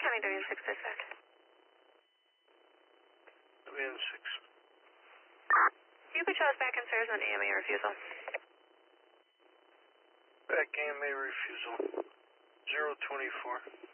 County WN6 dispatch. WN6. You could show us back in service on AMA refusal. Back AMA refusal. 024.